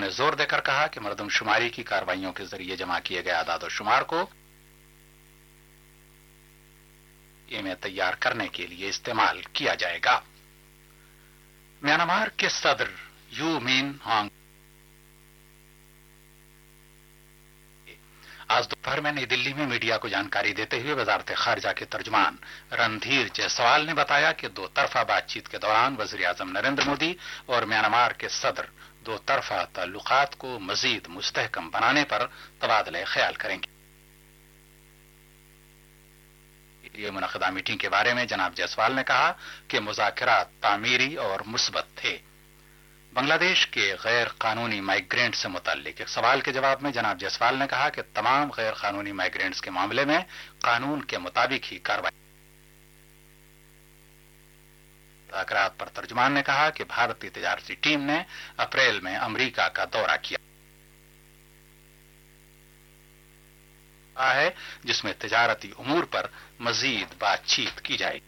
نے زور देकर कहा कि मरदम शुमारी की कार्रवाइयों के जरिए जमा किए गए आदाद और शुमार को में तैयार करने के लिए इस्तेमाल किया जाएगा। म्यांमार के सदर यू मिन होंग आज दोपहर में नई दिल्ली में मीडिया को जानकारी देते हुए वजारत खारजा के तर्जुमान रणधीर जायसवाल ने बताया कि दो तरफा बातचीत के दौरान वजीर आजम नरेंद्र मोदी और म्यांमार के सदर दो तरफा ताल्लुकात को मजीद मुस्तहकम बनाने पर तबादला ख्याल करेंगे। ये मुनक़दा मीटिंग के बारे में जनाब जायसवाल ने कहा कि मुज़ाकरात तामीरी और मुस्बत थे। बांग्लादेश के गैर कानूनी माइग्रेंट से मुताल्लिक एक सवाल के जवाब में जनाब जायसवाल ने कहा कि तमाम गैर कानूनी माइग्रेंट्स के मामले में कानून के मुताबिक ही कार्रवाई। मुज़ाकरात पर तर्जुमान ने कहा कि भारतीय तजारती टीम ने अप्रैल में अमरीका का दौरा किया है जिसमें तजारती उमूर पर मजीद बातचीत की जाएगी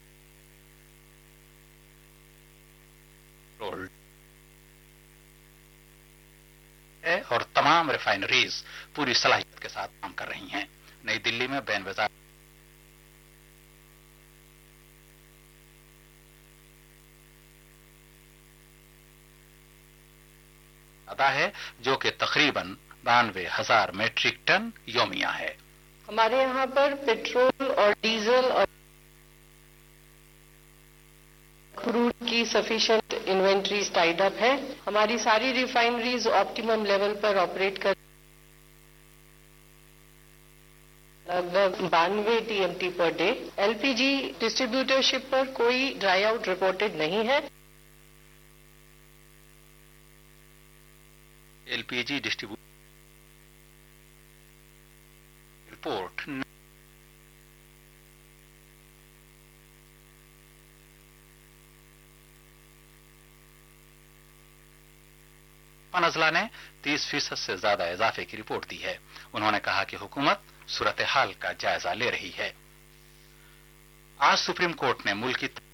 और तमाम रिफाइनरीज पूरी सलाहियत के साथ काम कर रही हैं। नई दिल्ली में बैन वज़ारत अदा है जो कि तकरीबन 92,000 मीट्रिक टन योमिया है। हमारे यहाँ पर पेट्रोल और डीजल और क्रूड की सफिशिएंट इन्वेंट्रीज टाइड अप है। हमारी सारी रिफाइनरीज ऑप्टिमम लेवल पर ऑपरेट कर लगभग 92 TMT per day. LPG distributorship पर कोई ड्राई आउट रिपोर्टेड नहीं है। LPG डिस्ट्रीब्यूटर रिपोर्ट अजला ने 30% से ज्यादा इजाफे की रिपोर्ट दी है। उन्होंने कहा कि हुकूमत सूरत हाल का जायजा ले रही है। आज सुप्रीम कोर्ट ने मुल्क की